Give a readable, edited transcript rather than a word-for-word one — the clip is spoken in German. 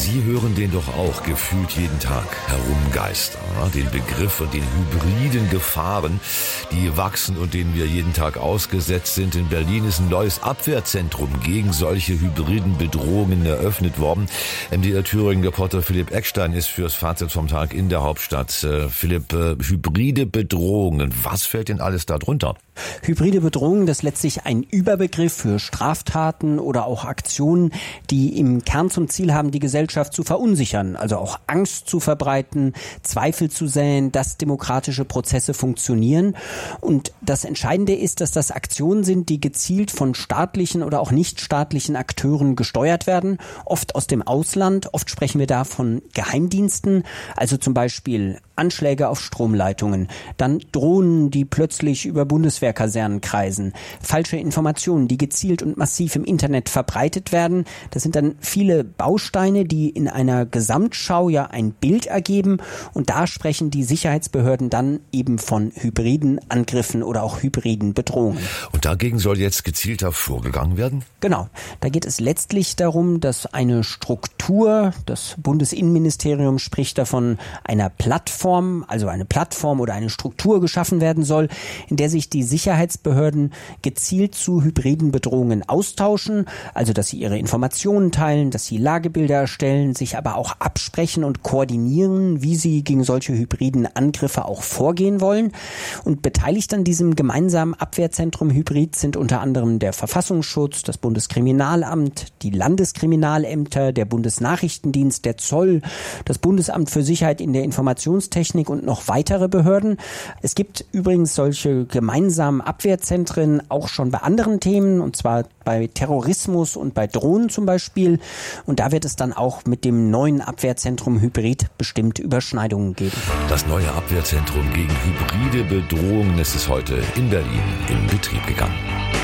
Sie hören den doch auch gefühlt jeden Tag herumgeistern. Den Begriff und den hybriden Gefahren, die wachsen und denen wir jeden Tag ausgesetzt sind. In Berlin ist ein neues Abwehrzentrum gegen solche hybriden Bedrohungen eröffnet worden. MDR Thüringen-Reporter Philipp Eckstein ist fürs Fazit vom Tag in der Hauptstadt. Philipp, hybride Bedrohungen, was fällt denn alles da drunter? Hybride Bedrohungen, das ist letztlich ein Überbegriff für Straftaten oder auch Aktionen, die im Kern zum Ziel haben, die Gesellschaft zu verunsichern, also auch Angst zu verbreiten, Zweifel zu säen, dass demokratische Prozesse funktionieren. Und das Entscheidende ist, dass das Aktionen sind, die gezielt von staatlichen oder auch nichtstaatlichen Akteuren gesteuert werden, oft aus dem Ausland. Oft sprechen wir da von Geheimdiensten, also zum Beispiel Anschläge auf Stromleitungen, dann Drohnen, die plötzlich über Bundeswehrkasernen kreisen, falsche Informationen, die gezielt und massiv im Internet verbreitet werden. Das sind dann viele Bausteine, die in einer Gesamtschau ja ein Bild ergeben, und da sprechen die Sicherheitsbehörden dann eben von hybriden Angriffen oder auch hybriden Bedrohungen. Und dagegen soll jetzt gezielter vorgegangen werden? Genau. Da geht es letztlich darum, dass eine Struktur, das Bundesinnenministerium spricht davon, einer Plattform, also eine Plattform oder eine Struktur geschaffen werden soll, in der sich die Sicherheitsbehörden gezielt zu hybriden Bedrohungen austauschen, also dass sie ihre Informationen teilen, dass sie Lagebilder erstellen, sich aber auch absprechen und koordinieren, wie sie gegen solche hybriden Angriffe auch vorgehen wollen. Und beteiligt an diesem gemeinsamen Abwehrzentrum Hybrid sind unter anderem der Verfassungsschutz, das Bundeskriminalamt, die Landeskriminalämter, der Bundesnachrichtendienst, der Zoll, das Bundesamt für Sicherheit in der Informationstechnik und noch weitere Behörden. Es gibt übrigens solche gemeinsamen Abwehrzentren auch schon bei anderen Themen, und zwar bei Terrorismus und bei Drohnen zum Beispiel. Und da wird es dann auch mit dem neuen Abwehrzentrum Hybrid bestimmt Überschneidungen geben. Das neue Abwehrzentrum gegen hybride Bedrohungen ist heute in Berlin in Betrieb gegangen.